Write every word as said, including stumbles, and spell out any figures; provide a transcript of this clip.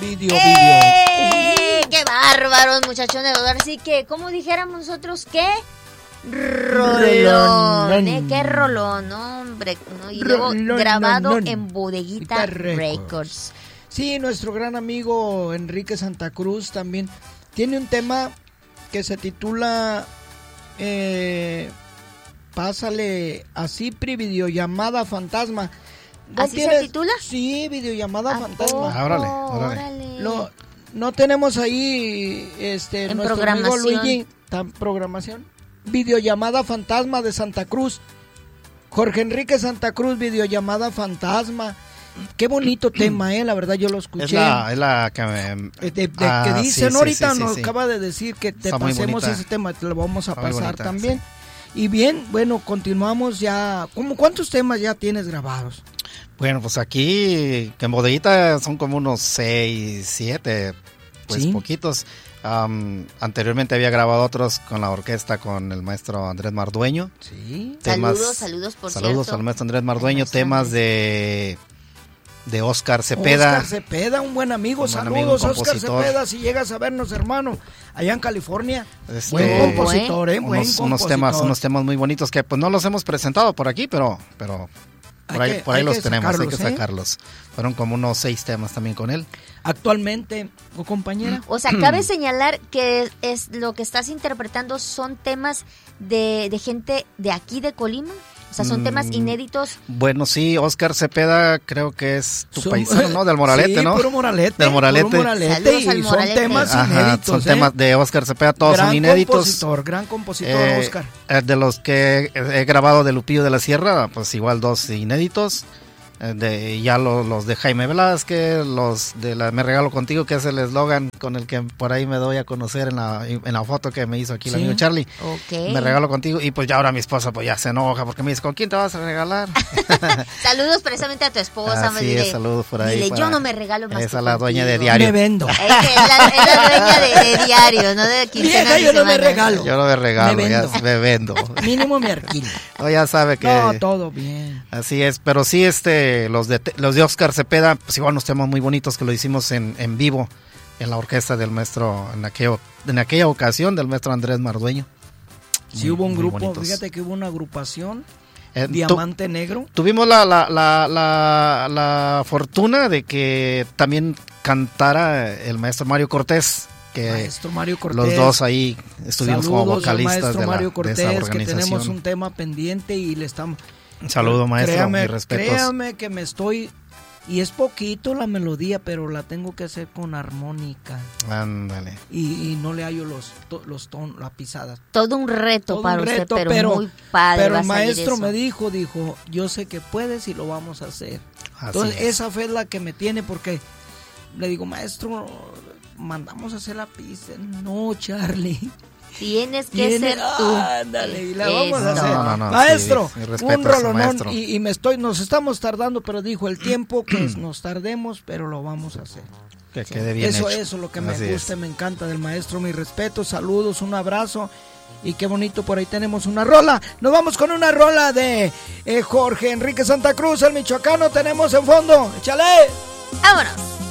Video, ¡Eh! video. ¡Qué bárbaros, muchachones! Así que, ¿cómo dijéramos nosotros qué? Rolón, ¿eh? ¡Qué rolón, hombre! ¿No? Y luego rolón, grabado rolón. en Bodeguita Records. Records. Sí, nuestro gran amigo Enrique Santa Cruz también tiene un tema que se titula eh, Pásale a Cipri, videollamada fantasma. ¿No ¿Así tienes? se titula? Sí, videollamada fantasma. Ah, órale, órale. Lo, no tenemos ahí este en nuestro amigo Luigi, tan programación. Videollamada fantasma de Santa Cruz. Jorge Enrique Santa Cruz, videollamada fantasma. Qué bonito tema, eh, la verdad yo lo escuché. Es la, es la que me... De, de, ah, que dicen sí, ahorita, sí, sí, nos sí. acaba de decir que te Está pasemos ese tema, te lo vamos a Está muy pasar bonita, también. Sí. Y bien, bueno, continuamos ya. ¿Cómo, ¿Cuántos temas ya tienes grabados? Bueno, pues aquí en Bodeguita son como unos seis, siete, pues ¿Sí? poquitos. Um, anteriormente había grabado otros con la orquesta con el maestro Andrés Mardueño. Sí. Temas, saludos, saludos por Saludos cierto. al maestro Andrés Mardueño, temas de... de Oscar Cepeda. Oscar Cepeda, un buen amigo. Un Saludos, buen amigo, Oscar Cepeda, si llegas a vernos, hermano, allá en California. Este, buen compositor, ¿eh? Buen unos, compositor. Unos temas, unos temas muy bonitos que pues no los hemos presentado por aquí, pero, pero por ahí, que, por ahí los tenemos, sacarlos, hay que ¿eh? sacarlos. Fueron como unos seis temas también con él. Actualmente, ¿o compañera? O sea, cabe señalar que es lo que estás interpretando son temas de, de gente de aquí de Colima. O sea, son temas inéditos. Bueno, sí, Oscar Cepeda creo que es tu son, paisano, ¿no? Del Moralete, sí, ¿no? puro Moralete. Del Moralete. Puro Moralete y al Moralete. son temas Ajá, inéditos. Son ¿eh? temas de Oscar Cepeda, todos gran son inéditos. Gran compositor, gran compositor, eh, Oscar. De los que he grabado de Lupillo de la Sierra, pues igual dos inéditos. De, ya los, los de Jaime Velázquez, los de la Me Regalo Contigo, que es el eslogan con el que por ahí me doy a conocer en la, en la foto que me hizo aquí sí. el amigo Charlie. Okay. Me Regalo Contigo, y pues ya ahora mi esposa pues ya se enoja porque me dice, ¿con quién te vas a regalar? Saludos precisamente a tu esposa. Ah, sí, saludos por ahí. Dile, para, yo no me regalo más. Esa es la dueña de Diario. Me vendo. Es, es, la, es la dueña de, de Diario, no de quincena. Yo no me regalo. Yo no me regalo, me vendo. Ya me vendo. Mínimo me alquilo. No, ya sabe que... No, todo bien. Así es, pero sí, este, los de, los de Oscar Cepeda, pues igual unos temas muy bonitos que lo hicimos en, en vivo, en la orquesta del maestro, en aquella, en aquella ocasión del maestro Andrés Mardueño. Sí, muy, hubo un grupo, bonitos. Fíjate que hubo una agrupación, eh, Diamante tu, Negro. Tuvimos la, la, la, la, la fortuna de que también cantara el maestro Mario Cortés. Que maestro Mario Cortés, los dos ahí estuvimos saludos como vocalistas maestro de, la, Mario Cortés, de esa organización. Que tenemos un tema pendiente y le estamos... Un saludo, maestro, créame, mis respetos. Créame que me estoy... Y es poquito la melodía, pero la tengo que hacer con armónica. Ándale. Y, y no le hallo los los ton, las pisadas. Todo un reto Todo para un reto, usted, pero, pero muy padre. Pero va el a salir maestro eso. me dijo, dijo, yo sé que puedes y lo vamos a hacer. Así Entonces es. esa fe es la que me tiene, porque le digo, maestro, mandamos a hacer la pista. No, Charlie. Tienes que Tiene, ser tú. Ándale, y la vamos a Esto. hacer. No, no, no, maestro, sí, respeto un a su rolonón. maestro. Y, y me estoy, nos estamos tardando, pero dijo el tiempo que nos tardemos, pero lo vamos a hacer. Que quede bien Eso, hecho. eso es lo que me Así gusta, es. me encanta del maestro. Mis respetos, saludos, un abrazo. Y qué bonito, por ahí tenemos una rola. Nos vamos con una rola de eh, Jorge Enrique Santa Cruz, el michoacano. Tenemos en fondo. ¡Échale! ¡Vámonos!